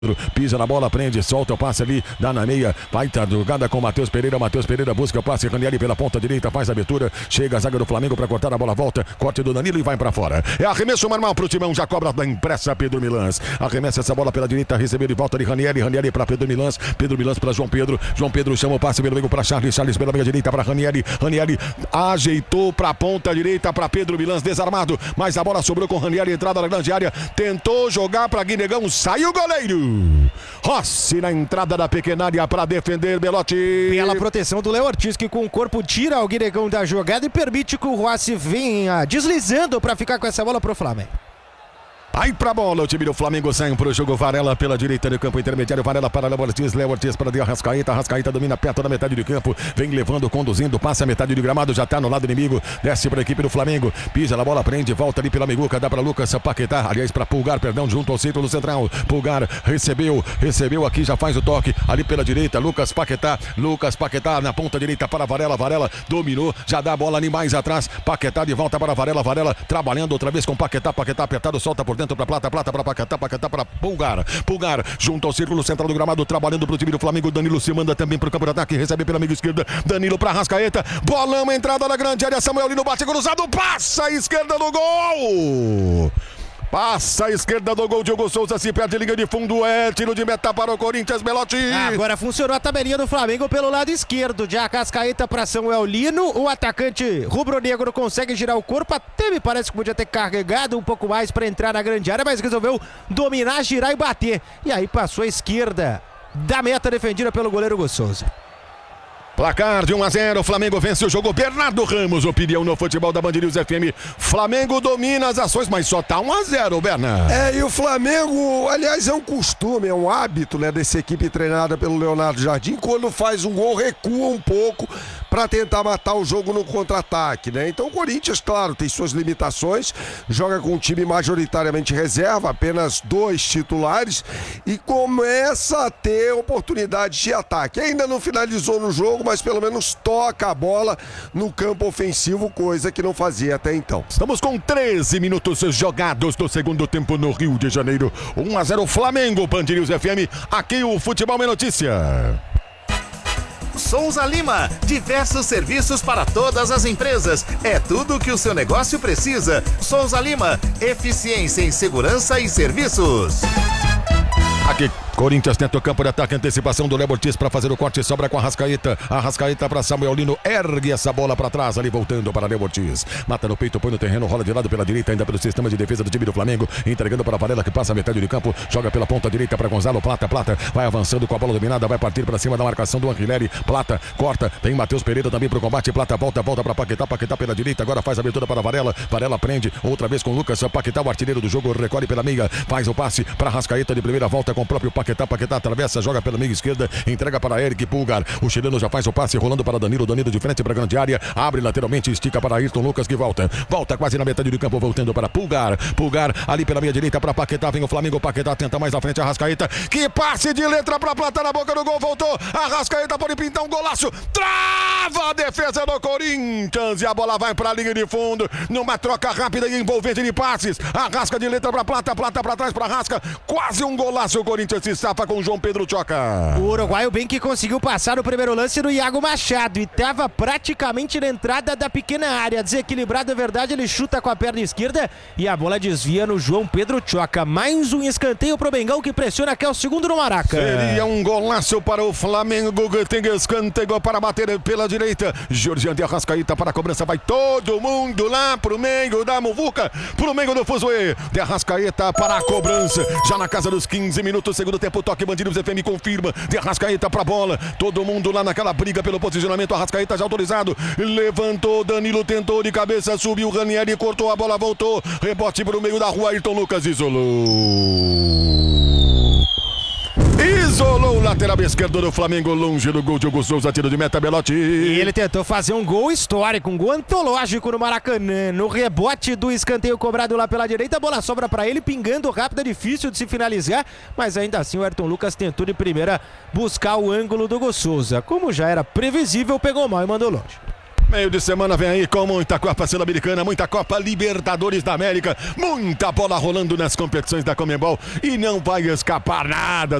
Pisa na bola, prende, solta o passe ali, dá na meia, vai tá jogada com o Matheus Pereira busca o passe, Ranieri pela ponta direita, faz a abertura, chega a zaga do Flamengo para cortar a bola, volta, corte do Danilo e vai para fora. É arremesso normal pro Timão, já cobra da impressa Pedro Milans, arremessa essa bola pela direita, recebeu de volta de Ranieri para Pedro Milans para João Pedro chama o passe pelo meio para Charles pela meia direita para Ranieri ajeitou para a ponta direita para Pedro Milans, desarmado, mas a bola sobrou com Ranieri, entrada na grande área, tentou jogar para Guinegão, saiu o goleiro. Rossi na entrada da pequena área para defender Belotti. Pela proteção do Léo Ortiz, que com o corpo tira o Guinegão da jogada e permite que o Rossi venha deslizando para ficar com essa bola pro Flamengo. Aí pra bola, o time do Flamengo sai pro jogo. Varela pela direita do campo intermediário. Varela para Léo Ortiz para de Arrascaeta. Arrascaeta domina perto da metade do campo. Vem levando, conduzindo, passa a metade do gramado. Já tá no lado inimigo. Desce para a equipe do Flamengo. Pisa na bola, prende, volta ali pela Miguca. Dá para Lucas Paquetá. Aliás, para Pulgar, junto ao círculo central. Pulgar recebeu aqui, já faz o toque. Ali pela direita, Lucas Paquetá na ponta direita para Varela. Varela dominou, já dá a bola ali mais atrás. Paquetá de volta para Varela. Varela trabalhando outra vez com Paquetá. Paquetá apertado, solta por dentro para Plata para Paquetá para Pulgar junto ao círculo central do gramado, trabalhando pro time do Flamengo. Danilo se manda também pro campo de ataque, recebe pela amiga esquerda, Danilo para Arrascaeta, bolão, entrada na grande área, Samuel Lino bate cruzado, passa a esquerda do gol. Passa a esquerda do gol, Diogo Souza se perde, linha de fundo, é tiro de meta para o Corinthians, Belotti. Agora funcionou a tabelinha do Flamengo pelo lado esquerdo, de Arrascaeta para Samuel Lino, o atacante rubro-negro consegue girar o corpo, até me parece que podia ter carregado um pouco mais para entrar na grande área, mas resolveu dominar, girar e bater, e aí passou a esquerda da meta defendida pelo goleiro Hugo Souza. Placar de 1-0, Flamengo vence o jogo. Bernardo Ramos, opinião no futebol da Band News FM. Flamengo domina as ações, mas só tá 1-0, Bernardo. E o Flamengo, aliás, é um costume, é um hábito, né, dessa equipe treinada pelo Leonardo Jardim. Quando faz um gol, recua um pouco para tentar matar o jogo no contra-ataque, né? Então o Corinthians, claro, tem suas limitações, joga com um time majoritariamente reserva, apenas 2 titulares, e começa a ter oportunidades de ataque. Ainda não finalizou no jogo, mas pelo menos toca a bola no campo ofensivo, coisa que não fazia até então. Estamos com 13 minutos jogados do segundo tempo no Rio de Janeiro. 1-0 Flamengo, Band News FM. Aqui o Futebol é Notícia. Souza Lima, diversos serviços para todas as empresas. É tudo o que o seu negócio precisa. Souza Lima, eficiência em segurança e serviços. Aqui, Corinthians tenta o campo de ataque, antecipação do Léo Ortiz para fazer o corte, sobra com Arrascaeta. Arrascaeta para Samuel Lino, ergue essa bola para trás, ali voltando para Léo Ortiz. Mata no peito, põe no terreno, rola de lado pela direita, ainda pelo sistema de defesa do time do Flamengo, entregando para Varela, que passa a metade do campo, joga pela ponta direita para Gonzalo, Plata, vai avançando com a bola dominada, vai partir para cima da marcação do Anquileri, Plata, corta, tem Matheus Pereira também pro combate, Plata volta para Paquetá pela direita, agora faz a abertura para Varela prende, outra vez com Lucas Paquetá, o artilheiro do jogo, recolhe pela meia, faz o passe para Arrascaeta de primeira volta com o próprio Paquetá atravessa, joga pela meia esquerda, entrega para Eric Pulgar, o chileno já faz o passe, rolando para Danilo de frente para a grande área, abre lateralmente, estica para Ayrton Lucas, que volta quase na metade do campo, voltando para Pulgar ali pela meia direita para Paquetá, vem o Flamengo, Paquetá tenta mais à frente, Arrascaeta, que passe de letra para Plata na boca do gol, voltou, Arrascaeta pode pintar um golaço, trava a defesa do Corinthians e a bola vai para a linha de fundo, numa troca rápida e envolvente de passes, Arrasca de letra para Plata para trás para Arrasca, quase um golaço, o Corinthians se safa com João Pedro Choca. O uruguaio bem que conseguiu passar o primeiro lance do Iago Machado e estava praticamente na entrada da pequena área, desequilibrado, é verdade, ele chuta com a perna esquerda e a bola desvia no João Pedro Choca. Mais um escanteio pro Bengão, que pressiona, que é o segundo no Maraca. Seria um golaço para o Flamengo, que tem escanteio para bater pela direita, Jorge de Arrascaeta para a cobrança, vai todo mundo lá pro meio da muvuca, pro meio do fuzuê, de Arrascaeta para a cobrança, já na casa dos 15 minutos, segundo tempo, toque Band News FM confirma, de Arrascaeta pra bola, todo mundo lá naquela briga pelo posicionamento, Arrascaeta já autorizado, levantou, Danilo tentou de cabeça, subiu, Ranieri cortou a bola, voltou, rebote pro meio da rua, Ayrton Lucas isolou o lateral esquerdo do Flamengo, longe do gol de Hugo Souza, tiro de meta, Belotti. E ele tentou fazer um gol histórico, um gol antológico no Maracanã. No rebote do escanteio cobrado lá pela direita, a bola sobra para ele, pingando rápido, é difícil de se finalizar, mas ainda assim o Ayrton Lucas tentou de primeira buscar o ângulo do Hugo Souza. Como já era previsível, pegou mal e mandou longe. Meio de semana vem aí com muita Copa Sul-Americana, muita Copa Libertadores da América, muita bola rolando nas competições da Conmebol e não vai escapar nada